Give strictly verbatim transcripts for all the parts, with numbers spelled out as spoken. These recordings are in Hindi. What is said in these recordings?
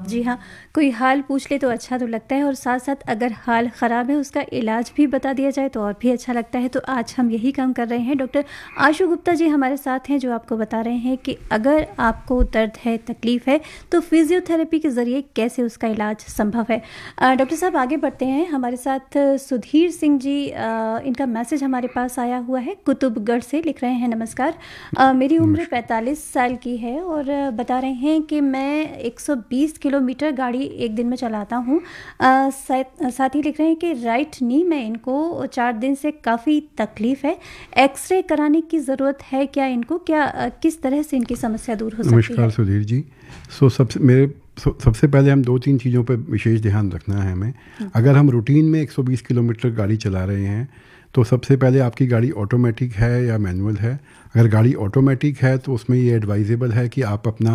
जी हाँ, कोई हाल पूछ ले तो अच्छा तो लगता है और साथ-साथ अगर हाल ख़राब है उसका इलाज भी बता दिया जाए तो और भी अच्छा लगता है। तो आज हम यही काम कर रहे हैं। डॉक्टर आशु गुप्ता जी हमारे साथ हैं जो आपको बता रहे हैं कि अगर आपको दर्द है, तकलीफ़ है तो फ़िज़ियोथेरेपी के ज़रिए कैसे उसका इलाज संभव है। अ, डॉक्टर साहब आगे बढ़ते हैं। हमारे साथ सुधीर सिंह जी, अ, इनका मैसेज हमारे पास आया हुआ है, कुतुबगढ़ से लिख रहे हैं, नमस्कार। अ, मेरी उम्र पैंतालीस साल की है और बता रहे हैं कि मैं एक सौ बीस किलोमीटर गाड़ी एक दिन में चलाता हूँ। साथ ही लिख रहे हैं कि राइट नी में इनको चार दिन से काफ़ी तकलीफ़ है, एक्सरे कराने की ज़रूरत है क्या इनको, क्या अ, किस तरह से इनकी समस्या दूर हो सकती है? नमस्कार सुधीर जी। सो सबसे मेरे सो, सबसे पहले हम दो तीन चीज़ों पर विशेष ध्यान रखना है हमें। अगर हम रूटीन में एक सौ बीस किलोमीटर गाड़ी चला रहे हैं तो सबसे पहले आपकी गाड़ी ऑटोमेटिक है या मैनुअल है। अगर गाड़ी ऑटोमेटिक है तो उसमें ये एडवाइजेबल है कि आप अपना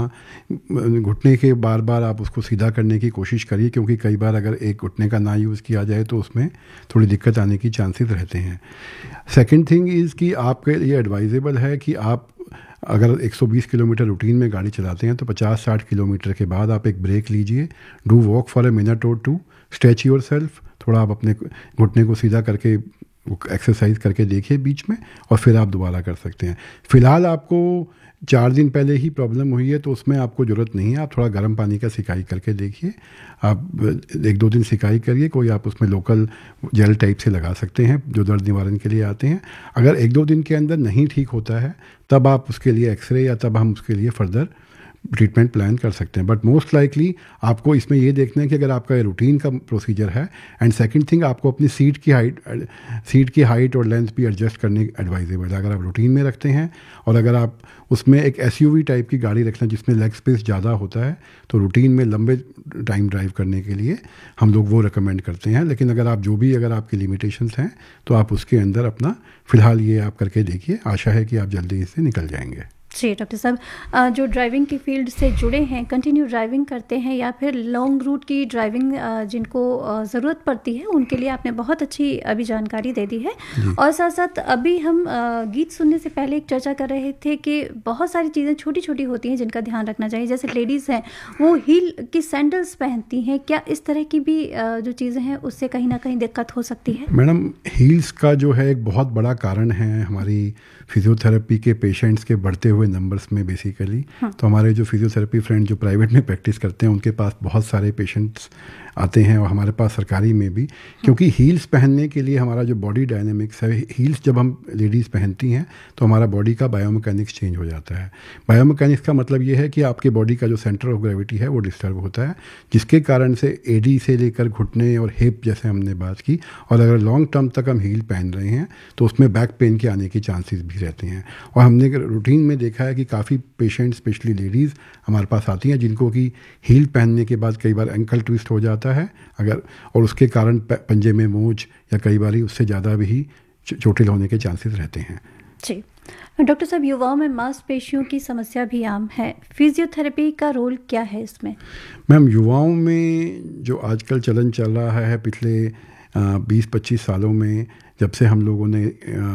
घुटने के बार बार आप उसको सीधा करने की कोशिश करिए, क्योंकि कई बार अगर एक घुटने का ना यूज़ किया जाए तो उसमें थोड़ी दिक्कत आने की चांसेस रहते हैं। सेकंड थिंग इज़ कि आपके लिए एडवाइजेबल है कि आप अगर एक सौ बीस किलोमीटर रूटीन में गाड़ी चलाते हैं तो पचास साठ किलोमीटर के बाद आप एक ब्रेक लीजिए, do walk for a minute और टू, स्ट्रेच योर सेल्फ, थोड़ा आप अपने घुटने को सीधा करके एक्सरसाइज करके देखिए बीच में, और फिर आप दोबारा कर सकते हैं। फ़िलहाल आपको चार दिन पहले ही प्रॉब्लम हुई है तो उसमें आपको ज़रूरत नहीं है, आप थोड़ा गर्म पानी का सिकाई करके देखिए। आप एक दो दिन सिकाई करिए, कोई आप उसमें लोकल जेल टाइप से लगा सकते हैं जो दर्द निवारण के लिए आते हैं। अगर एक दो दिन के अंदर नहीं ठीक होता है तब आप उसके लिए एक्सरे या तब हम उसके लिए फर्दर ट्रीटमेंट प्लान कर सकते हैं। बट मोस्ट लाइकली आपको इसमें ये देखना है कि अगर आपका रूटीन का प्रोसीजर है, एंड सेकंड थिंग आपको अपनी सीट की हाइट सीट की हाइट और लेंथ भी एडजस्ट करने एडवाइजेबल है। अगर आप रूटीन में रखते हैं और अगर आप उसमें एक एसयूवी टाइप की गाड़ी रखना जिसमें लेग स्पेस ज़्यादा होता है तो रूटीन में लंबे टाइम ड्राइव करने के लिए हम लोग वो रिकमेंड करते हैं। लेकिन अगर आप जो भी अगर आपकी लिमिटेशंस हैं तो आप उसके अंदर अपना फ़िलहाल ये आप करके देखिए। आशा है कि आप जल्दी इससे निकल जाएंगे। जी डॉक्टर साहब, जो ड्राइविंग की फील्ड से जुड़े हैं, कंटिन्यू ड्राइविंग करते हैं या फिर लॉन्ग रूट की ड्राइविंग जिनको ज़रूरत पड़ती है उनके लिए आपने बहुत अच्छी अभी जानकारी दे दी है। और साथ साथ अभी हम गीत सुनने से पहले एक चर्चा कर रहे थे कि बहुत सारी चीज़ें छोटी छोटी होती हैं जिनका ध्यान रखना चाहिए। जैसे लेडीज़ हैं वो हील की सैंडल्स पहनती हैं, क्या इस तरह की भी जो चीज़ें हैं उससे कहीं ना कहीं दिक्कत हो सकती है? मैडम, हील्स का जो है एक बहुत बड़ा कारण है हमारी फिजियोथेरेपी के पेशेंट्स के बढ़ते हुए नंबर्स में बेसिकली। हाँ। तो हमारे जो फिजियोथेरेपी फ्रेंड जो प्राइवेट में प्रैक्टिस करते हैं उनके पास बहुत सारे पेशेंट्स आते हैं और हमारे पास सरकारी में भी, क्योंकि हील्स पहनने के लिए हमारा जो बॉडी डायनेमिक्स है, हील्स जब हम लेडीज़ पहनती हैं तो हमारा बॉडी का बायोमैकेनिक्स चेंज हो जाता है। बायोमैकेनिक्स का मतलब ये है कि आपके बॉडी का जो सेंटर ऑफ ग्रेविटी है वो डिस्टर्ब होता है, जिसके कारण से एडी से लेकर घुटने और हिप जैसे हमने बात की, और अगर लॉन्ग टर्म तक हम हील पहन रहे हैं तो उसमें बैक पेन के आने के चांसेस भी रहते हैं। और हमने रूटीन में देखा है कि काफ़ी पेशेंट स्पेशली लेडीज़ हमारे पास आती हैं जिनको कि हील पहनने के बाद कई बार एंकल ट्विस्ट हो जाता है अगर, और उसके कारण पंजे में मोच या कई बार उससे ज़्यादा भी चोटिल होने के चांसेस रहते हैं। जी डॉक्टर साहब, युवाओं में मांसपेशियों की समस्या भी आम है, फिजियोथेरेपी का रोल क्या है इसमें? मैम, युवाओं में जो आजकल चलन चल रहा है पिछले बीस पच्चीस सालों में, जब से हम लोगों ने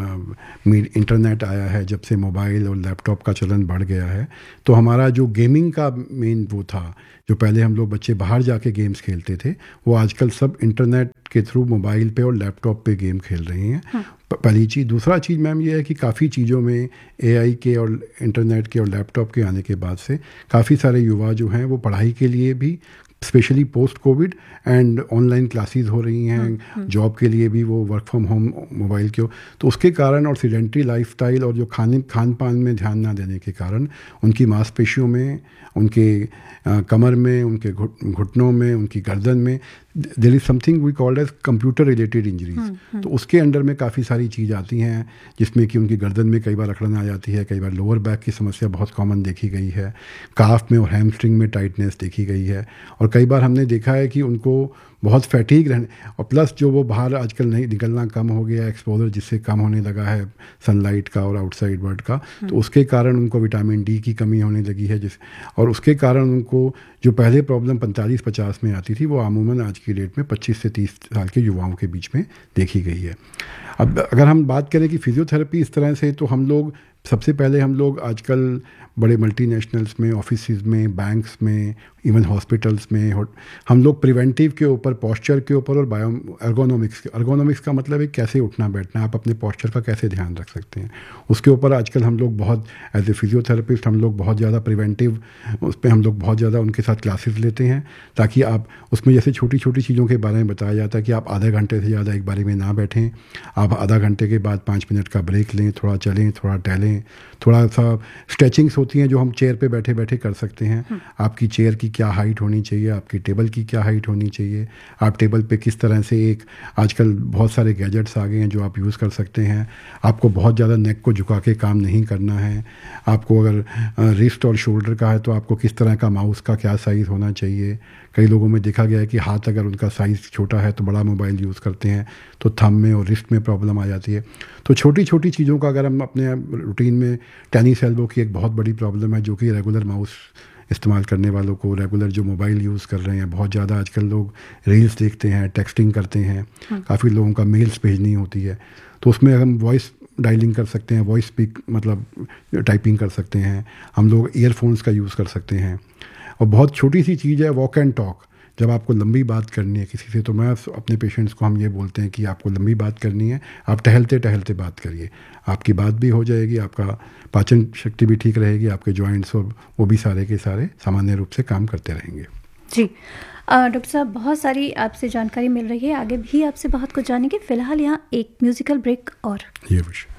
इंटरनेट आया है, जब से मोबाइल और लैपटॉप का चलन बढ़ गया है, तो हमारा जो गेमिंग का मेन वो था, जो पहले हम लोग बच्चे बाहर जाके गेम्स खेलते थे, वो आजकल सब इंटरनेट के थ्रू मोबाइल पे और लैपटॉप पे गेम खेल रहे हैं। हाँ। पहली चीज़। दूसरा चीज़ मैम ये है कि काफ़ी चीज़ों में एआई के और इंटरनेट के और लैपटॉप के आने के बाद से काफ़ी सारे युवा जो हैं वो पढ़ाई के लिए भी, specially post Covid and online classes हो रही हैं, जॉब के लिए भी वो वर्क फ्रॉम होम मोबाइल के, तो उसके कारण और सीडेंट्री लाइफस्टाइल और जो खाने खान पान में ध्यान ना देने के कारण उनकी मांसपेशियों में, उनके आ, कमर में, उनके घुटनों में, उनकी गर्दन में there is something we called as computer related injuries. तो उसके अंडर में काफ़ी सारी चीज़ आती हैं जिसमें कि उनकी गर्दन में कई बार अकड़न आ जाती है, कई बार लोअर बैक की समस्या बहुत कॉमन देखी गई है, काफ में और हैमस्ट्रिंग में टाइटनेस देखी गई है, और कई बार हमने देखा है कि उनको बहुत फैटीग रहने, और प्लस जो वो बाहर आजकल नहीं निकलना कम हो गया, एक्सपोजर जिससे कम होने लगा है सनलाइट का और आउटसाइड वर्ल्ड का, तो उसके कारण उनको विटामिन डी की कमी होने लगी है, जिस और उसके कारण उनको जो पहले प्रॉब्लम पैंतालीस पचास में आती थी वो अमूमन आज की डेट में पच्चीस से तीस साल के युवाओं के बीच में देखी गई है। अब अगर हम बात करें कि फिजियोथेरेपी इस तरह से, तो हम लोग सबसे पहले हम लोग आजकल बड़े मल्टीनेशनल्स में, ऑफिसेज में, बैंक्स में, इवन हॉस्पिटल्स में हो, हम लोग प्रिवेंटिव के ऊपर, पॉस्चर के ऊपर और बायो एर्गोनॉमिक्स एर्गोनॉमिक्स का मतलब है कैसे उठना बैठना, आप अपने पॉस्चर का कैसे ध्यान रख सकते हैं, उसके ऊपर आजकल हम लोग बहुत एज ए फिजियोथेरेपिस्ट हम लोग बहुत ज़्यादा प्रिवेंटिव उस पर हम लोग बहुत ज़्यादा उनके साथ क्लासेस लेते हैं, ताकि आप उसमें जैसे छोटी छोटी चीज़ों के बारे में बताया जाता है कि आप आधे घंटे से ज़्यादा एक बारी में ना बैठें, आप आधा घंटे के बाद पाँच मिनट का ब्रेक लें, थोड़ा चलें, थोड़ा टहलें, थोड़ा सा स्ट्रेचिंग्स होती हैं जो हम चेयर पे बैठे बैठे कर सकते हैं। आपकी चेयर की क्या हाइट होनी चाहिए, आपकी टेबल की क्या हाइट होनी चाहिए, आप टेबल पे किस तरह से, एक आजकल बहुत सारे गैजेट्स आ गए हैं जो आप यूज़ कर सकते हैं। आपको बहुत ज़्यादा नेक को झुका के काम नहीं करना है। आपको अगर रिस्ट और शोल्डर का है तो आपको किस तरह का माउस का क्या साइज़ होना चाहिए। कई लोगों में देखा गया है कि हाथ अगर उनका साइज़ छोटा है तो बड़ा मोबाइल यूज़ करते हैं, तो थंब में और रिस्ट में प्रॉब्लम आ जाती है। तो छोटी छोटी चीज़ों का अगर हम अपने रूटीन में, टेनिस एल्बो की एक बहुत बड़ी प्रॉब्लम है जो कि रेगुलर माउस इस्तेमाल करने वालों को, रेगुलर जो मोबाइल यूज़ कर रहे हैं, बहुत ज़्यादा आजकल लोग रील्स देखते हैं, टेक्सटिंग करते हैं, काफ़ी लोगों का मेल्स भेजनी होती है, तो उसमें हम वॉइस डायलिंग कर सकते हैं, वॉइस स्पीक मतलब टाइपिंग कर सकते हैं, हम लोग ईयरफोन्स का यूज़ कर सकते हैं। और बहुत छोटी सी चीज़ है वॉक एंड टॉक, जब आपको लंबी बात करनी है किसी से, तो मैं अपने पेशेंट्स को हम ये बोलते हैं कि आपको लंबी बात करनी है, आप टहलते टहलते बात करिए, आपकी बात भी हो जाएगी, आपका पाचन शक्ति भी ठीक रहेगी, आपके जॉइंट्स और वो भी सारे के सारे सामान्य रूप से काम करते रहेंगे। जी डॉक्टर साहब, बहुत सारी आपसे जानकारी मिल रही है, आगे भी आपसे बहुत कुछ जानेंगे। फिलहाल यहाँ एक म्यूजिकल ब्रेक और ये विषय